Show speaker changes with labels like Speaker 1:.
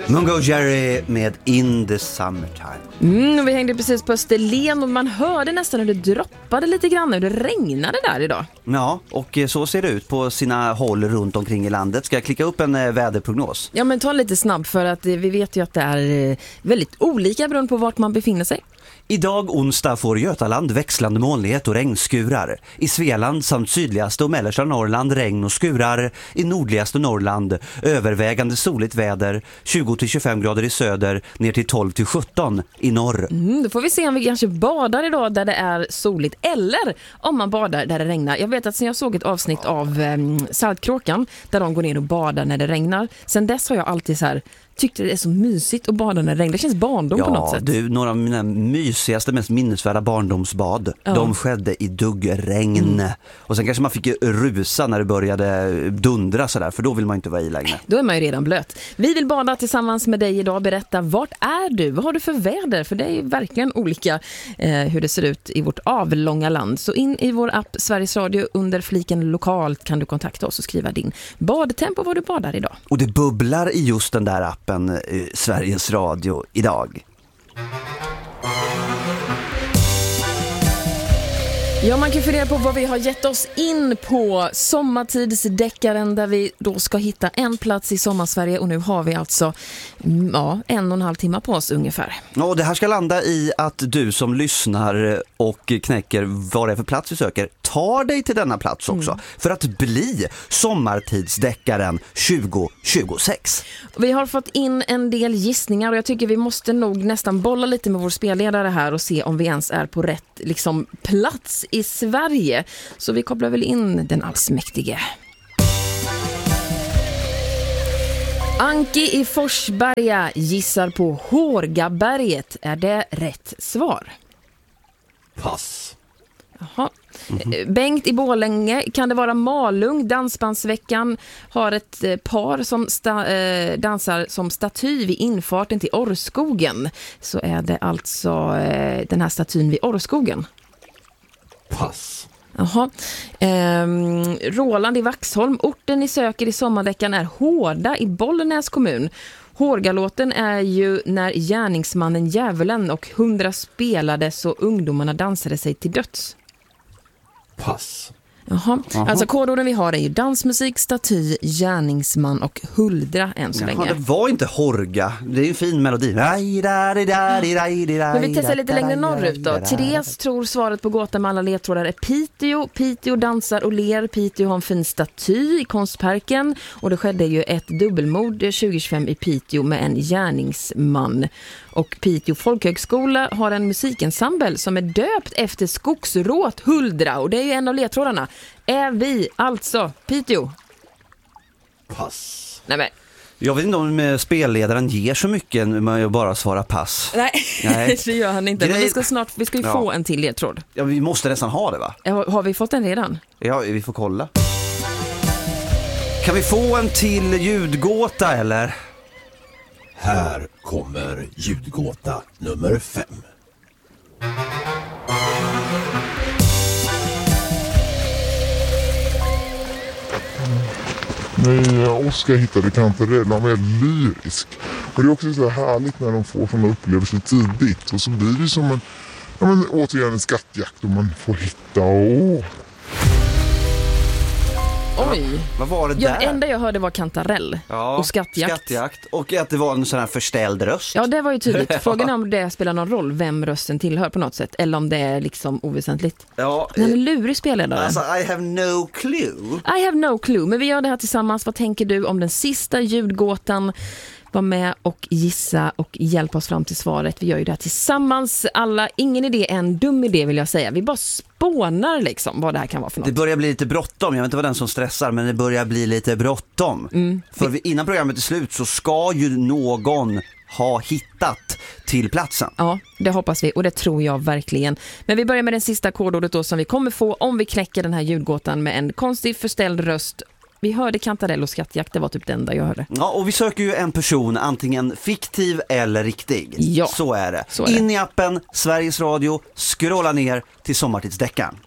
Speaker 1: Mungo Jerry med In the Summertime.
Speaker 2: Vi hängde precis på Österlen och man hörde nästan hur det droppade lite grann och det regnade där idag.
Speaker 1: Ja, och så ser det ut på sina håll runt omkring i landet. Ska jag klicka upp en väderprognos?
Speaker 2: Ja, men ta lite snabbt för att vi vet ju att det är väldigt olika beroende på vart man befinner sig.
Speaker 1: Idag onsdag får Götaland växlande molnighet och regnskurar. I Svealand samt sydligaste och mellersta Norrland regn och skurar. I nordligaste Norrland övervägande soligt väder, 20-25 grader i söder, ner till 12-17 i norr.
Speaker 2: Då får vi se om vi kanske badar idag där det är soligt eller om man badar där det regnar. Jag vet att sen jag såg ett avsnitt av Saltkråkan där de går ner och badar när det regnar. Sen dess har jag alltid så här tyckte det är så mysigt att bada när det regnar. Det känns barndom på något sätt. Ja,
Speaker 1: några av mina mysigaste, mest minnesvärda barndomsbad, de skedde i duggregn. Och sen kanske man fick rusa när det började dundra sådär, för då vill man inte vara i längre.
Speaker 2: Då är man ju redan blöt. Vi vill bada tillsammans med dig idag. Berätta, vart är du? Vad har du för väder? För det är ju verkligen olika hur det ser ut i vårt avlånga land. Så in i vår app Sveriges Radio under fliken lokalt kan du kontakta oss och skriva din badtempo var du badar idag.
Speaker 1: Och det bubblar i just den där appen Sveriges Radio idag.
Speaker 2: Ja, man kan fundera på vad vi har gett oss in på sommartidsdeckaren där vi då ska hitta en plats i Sommarsverige och nu har vi alltså 1,5 timme på oss ungefär.
Speaker 1: Ja, och det här ska landa i att du som lyssnar och knäcker vad det är för plats vi söker tar dig till denna plats också för att bli sommartidsdeckaren 2026.
Speaker 2: Vi har fått in en del gissningar och jag tycker vi måste nog nästan bolla lite med vår spelledare här och se om vi ens är på rätt plats i Sverige. Så vi kopplar väl in den allsmäktige. Anki i Forsberga gissar på Hårgaberget. Är det rätt svar?
Speaker 1: Pass.
Speaker 2: Jaha. Bengt i Borlänge, kan det vara Malung? Dansbandsveckan har ett par som dansar som staty vid infarten till Orrskogen. Så är det alltså den här statyn vid Orrskogen.
Speaker 1: Pass.
Speaker 2: Jaha. Roland i Vaxholm, orten ni söker i sommardäckan är Hårda i Bollnäs kommun. Hårgalåten är ju när gärningsmannen djävulen och 100 spelades och ungdomarna dansade sig till döds.
Speaker 1: Pass.
Speaker 2: Jaha. Alltså kodorden vi har är ju dansmusik, staty, gärningsman och huldra än så länge.
Speaker 1: Det var inte Horga. Det är ju en fin melodi.
Speaker 2: Men vi testar lite längre norrut då. Therese tror svaret på gåtan med alla ledtrådar är Piteå. Piteå dansar och ler. Piteå har en fin staty i konstparken. Och det skedde ju ett dubbelmord 2025 i Piteå med en gärningsman. Och Piteå folkhögskola har en musikensemble som är döpt efter skogsråt Huldra. Och det är ju en av ledtrådarna. Är vi alltså Piteå?
Speaker 1: Pass.
Speaker 2: Nej men.
Speaker 1: Jag vet inte om spelledaren ger så mycket när jag bara svarar pass.
Speaker 2: Nej. Det gör han inte. Men vi ska ju få en till ledtråd.
Speaker 1: Ja, vi måste nästan ha det va?
Speaker 2: Har vi fått den redan?
Speaker 1: Ja, vi får kolla. Kan vi få en till ljudgåta eller?
Speaker 3: Här kommer ljudgåta nummer 5.
Speaker 4: Oskar hittade kantarell, han är lyrisk. Och det är också så härligt när de får sådana upplevelser tidigt. Och så blir det som återigen en skattjakt och man får hitta
Speaker 2: Oj.
Speaker 1: Vad var det där?
Speaker 2: Det enda jag hörde var kantarell och skattjakt.
Speaker 1: Och att det var en sån här förställd röst.
Speaker 2: Ja, det var ju tydligt. Frågan är om det spelar någon roll vem rösten tillhör på något sätt. Eller om det är oväsentligt. Ja, den är lurig spelledare.
Speaker 1: Alltså, I have no clue.
Speaker 2: I have no clue. Men vi gör det här tillsammans. Vad tänker du om den sista ljudgåtan? Var med och gissa och hjälpa oss fram till svaret. Vi gör ju det här tillsammans. Alla, ingen idé är en dum idé vill jag säga. Vi bara spånar vad det här kan vara för något.
Speaker 1: Det börjar bli lite bråttom. Jag vet inte vad den som stressar, men det börjar bli lite bråttom. För innan programmet är slut så ska ju någon ha hittat till platsen.
Speaker 2: Ja, det hoppas vi och det tror jag verkligen. Men vi börjar med den sista kodordet då som vi kommer få om vi knäcker den här ljudgåtan med en konstig förställd röst. Vi hörde kantarell och skattjakt, det var typ det enda jag hörde.
Speaker 1: Ja, och vi söker ju en person, antingen fiktiv eller riktig.
Speaker 2: Ja,
Speaker 1: så är det.
Speaker 2: Så är det.
Speaker 1: In i appen Sveriges Radio, scrolla ner till sommartidsdeckaren.